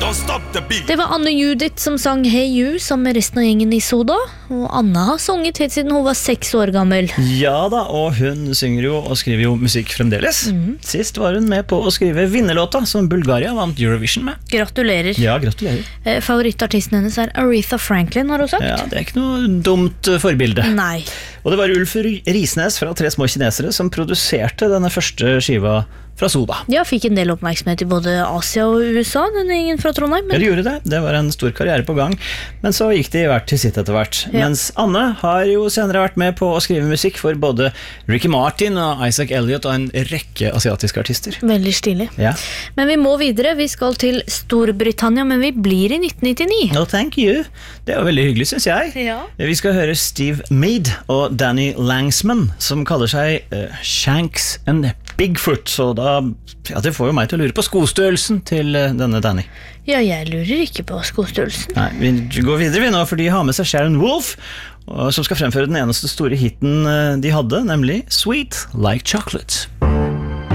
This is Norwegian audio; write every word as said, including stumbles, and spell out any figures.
Don't stop the beat. Det var Anne Judith som sang Hey You sammen med resten av gjengen i Soda. Og Anne har sunget helt siden hun var seks år gammel. Ja da, og hun synger jo og skriver jo musikk fremdeles. Mm. Sist var hun med på å skrive vinnerlåta som Bulgaria vant Eurovision med. Gratulerer. Ja, gratulerer. eh, Favorittartisten hennes er Aretha Franklin, har hun sagt. Ja, det er ikke noe dumt forbilde. Nei. Og det var Ulf Risnes fra Tre små kinesere som produserte denne første skiva fra Soda. Ja, fikk en del oppmerksomhet i både Asia og U S A, denne gjengen fra Trondheim. Men... Ja, de gjorde det. Det var en stor karriere på gang. Men så gikk de hvert til sitt etter hvert. Ja. Mens Anne har jo senere vært med på å skrive musikk for både Ricky Martin og Isaac Elliot og en rekke asiatiske artister. Veldig stilig. Ja. Men vi må videre. Vi skal til Storbritannia, men vi blir i nitten nittini. No, thank you. Det var veldig hyggelig, synes jeg. Ja. Vi skal høre Steve Mead og Danny Langsman, som kaller seg uh, Shanks and Bigfoot, så da, ja, det får jo meg til å lure på skostørrelsen til uh, denne Danny. Ja, jeg lurer ikke på skostørrelsen. Nei, vi går videre vi nå, for de har med seg Sharon Wolf, som skal fremføre den eneste store hitten uh, de hadde, nemlig Sweet Like Chocolate.